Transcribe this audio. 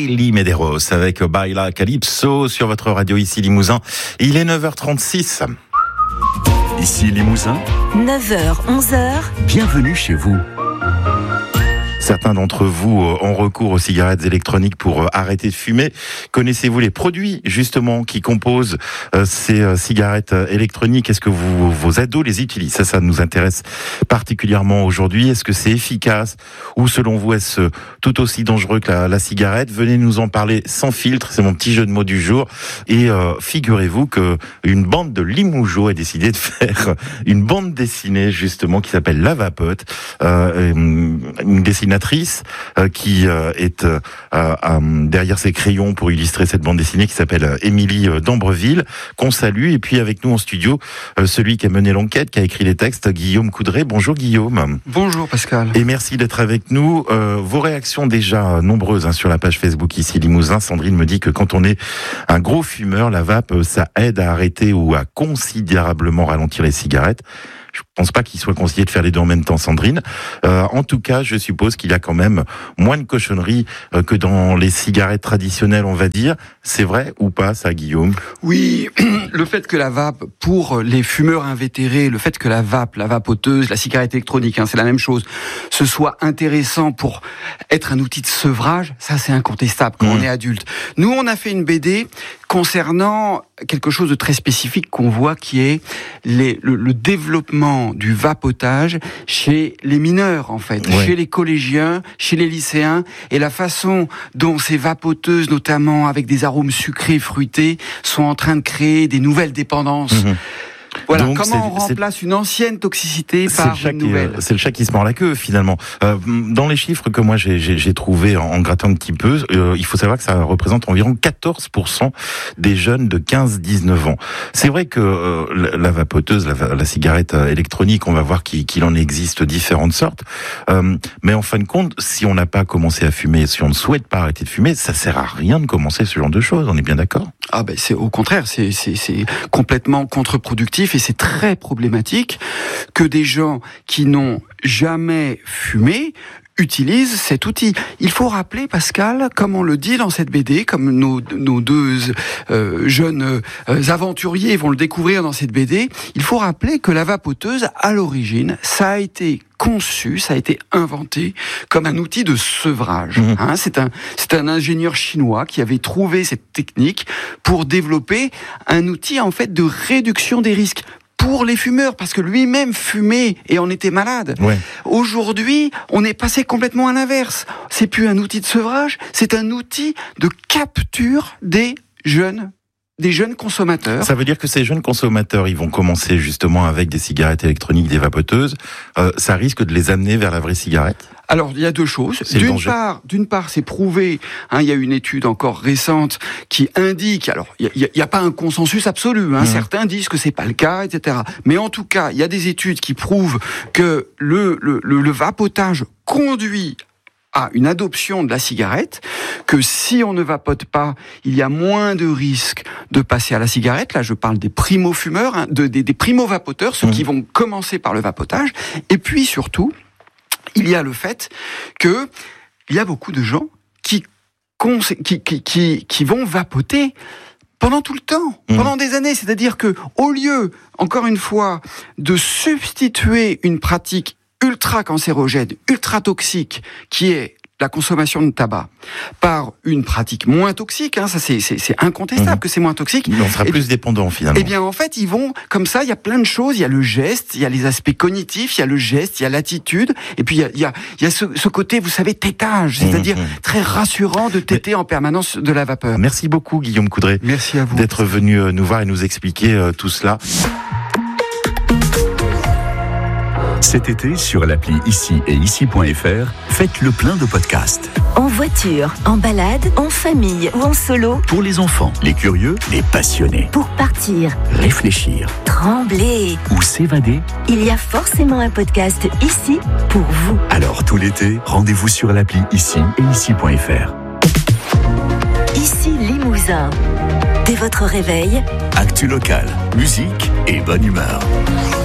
Hayley Medeiros avec Baila Calypso sur votre radio ici Limousin. Il est 9h36. Ici Limousin, 9h, 11h. bienvenue chez vous. Certains d'entre vous ont recours aux cigarettes électroniques pour arrêter de fumer. Connaissez-vous les produits justement qui composent ces cigarettes électroniques? Est-ce que vos ados les utilisent? Ça nous intéresse particulièrement aujourd'hui. Est-ce que c'est efficace ou selon vous est-ce tout aussi dangereux que la cigarette? Venez nous en parler sans filtre, c'est mon petit jeu de mots du jour. Et figurez-vous que une bande de Limougeaux a décidé de faire une bande dessinée justement qui s'appelle La Vapote, une dessinatrice qui est derrière ses crayons pour illustrer cette bande dessinée qui s'appelle Émilie d'Ambreville, qu'on salue. Et puis avec nous en studio, celui qui a mené l'enquête, qui a écrit les textes, Guillaume Coudray. Bonjour Guillaume. Bonjour Pascal. Et merci d'être avec nous. Vos réactions déjà nombreuses sur la page Facebook ici Limousin. Sandrine me dit que quand on est un gros fumeur, la vape, ça aide à arrêter ou à considérablement ralentir les cigarettes. Je pense pas qu'il soit conseillé de faire les deux en même temps, Sandrine. En tout cas, je suppose qu'il y a quand même moins de cochonneries que dans les cigarettes traditionnelles, on va dire. C'est vrai ou pas, ça, Guillaume? Oui, le fait que la vape, pour les fumeurs invétérés, le fait que la vape, la vapoteuse, la cigarette électronique, c'est la même chose, ce soit intéressant pour être un outil de sevrage, ça c'est incontestable quand on est adulte. Nous, on a fait une BD concernant quelque chose de très spécifique qu'on voit qui est le développement du vapotage chez les mineurs en fait, chez les collégiens, chez les lycéens, et la façon dont ces vapoteuses, notamment avec des arômes sucrés, fruités, sont en train de créer des nouvelles dépendances. Voilà, donc, comment on remplace une ancienne toxicité par une nouvelle. C'est le chat qui se mord la queue, finalement. Dans les chiffres que moi j'ai trouvés en grattant un petit peu, il faut savoir que ça représente environ 14% des jeunes de 15-19 ans. C'est vrai que la vapoteuse, la cigarette électronique, on va voir qu'il en existe différentes sortes. Mais en fin de compte, si on n'a pas commencé à fumer, si on ne souhaite pas arrêter de fumer, ça sert à rien de commencer ce genre de choses. On est bien d'accord? Ah ben c'est au contraire, c'est complètement contre-productif. Et c'est très problématique que des gens qui n'ont jamais fumé utilisent cet outil. Il faut rappeler, Pascal, comme on le dit dans cette BD, comme nos deux jeunes aventuriers vont le découvrir dans cette BD, il faut rappeler que la vapoteuse, à l'origine, ça a été conçu, ça a été inventé comme un outil de sevrage. C'est un ingénieur chinois qui avait trouvé cette technique pour développer un outil en fait de réduction des risques pour les fumeurs, parce que lui-même fumait et on était malade. Aujourd'hui, on est passé complètement à l'inverse. C'est plus un outil de sevrage, c'est un outil de capture des jeunes consommateurs. Ça veut dire que ces jeunes consommateurs, ils vont commencer justement avec des cigarettes électroniques, des vapoteuses. Ça risque de les amener vers la vraie cigarette? Alors, il y a deux choses. D'une part, c'est prouvé. Il y a une étude encore récente qui indique. Alors, il y a pas un consensus absolu. Certains disent que c'est pas le cas, etc. Mais en tout cas, il y a des études qui prouvent que le vapotage conduit à une adoption de la cigarette, que si on ne vapote pas, il y a moins de risques de passer à la cigarette. Là, je parle des primo-fumeurs, des primo-vapoteurs, ceux qui vont commencer par le vapotage. Et puis, surtout, il y a le fait que il y a beaucoup de gens qui vont vapoter pendant tout le temps, pendant des années. C'est-à-dire que, au lieu, encore une fois, de substituer une pratique ultra cancérogène, ultra toxique, qui est la consommation de tabac, par une pratique moins toxique, ça c'est incontestable que c'est moins toxique. On sera plus dépendant finalement. Eh bien en fait ils vont, comme ça, il y a plein de choses, il y a le geste, il y a les aspects cognitifs, il y a le geste, il y a l'attitude, et puis il y a ce côté, vous savez, tétage, c'est-à-dire très rassurant de téter en permanence de la vapeur. Merci beaucoup Guillaume Coudray. Merci à vous d'être venu nous voir et nous expliquer tout cela. Cet été, sur l'appli Ici et Ici.fr, faites le plein de podcasts. En voiture, en balade, en famille ou en solo. Pour les enfants, les curieux, les passionnés. Pour partir, réfléchir, trembler ou s'évader. Il y a forcément un podcast ici pour vous. Alors tout l'été, rendez-vous sur l'appli Ici et Ici.fr. Ici Limousin. Dès votre réveil, actu locale, musique et bonne humeur.